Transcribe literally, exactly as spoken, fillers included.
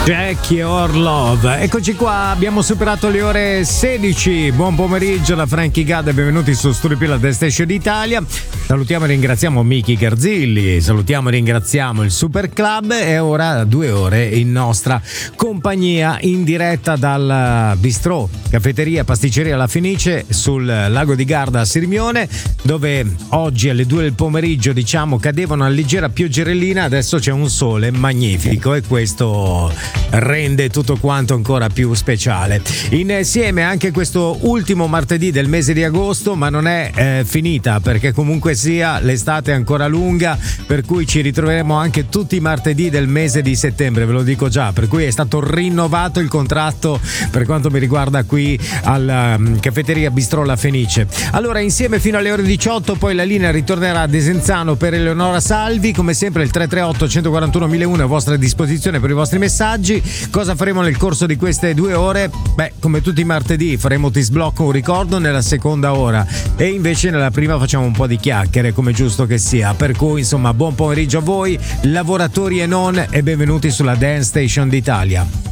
Jackie Orlove, eccoci qua, abbiamo superato le ore sedici. Buon pomeriggio da Frankie Gad e benvenuti su Studio Pilla del Station d'Italia. Salutiamo e ringraziamo Miki Garzilli, salutiamo e ringraziamo il Super Club e ora due ore in nostra compagnia in diretta dal Bistrò, caffetteria, pasticceria La Fenice sul lago di Garda a Sirmione, dove oggi alle due del pomeriggio diciamo cadeva una leggera pioggerellina, adesso c'è un sole magnifico e questo rende tutto quanto ancora più speciale. Insieme anche questo ultimo martedì del mese di agosto, ma non è eh, finita, perché comunque sia l'estate è ancora lunga, per cui ci ritroveremo anche tutti i martedì del mese di settembre, ve lo dico già, per cui è stato rinnovato il contratto per quanto mi riguarda qui alla um, caffetteria Bistrò La Fenice. Allora insieme fino alle ore diciotto, poi la linea ritornerà a Desenzano per Eleonora Salvi, come sempre il tre tre otto uno quattro uno uno uno è a vostra disposizione per i vostri messaggi. Cosa faremo nel corso di queste due ore? Beh, come tutti i martedì faremo Ti sblocco un ricordo nella seconda ora e invece nella prima facciamo un po' di chiacchiere, come giusto che sia. Per cui insomma buon pomeriggio a voi, lavoratori e non, e benvenuti sulla Dance Station d'Italia.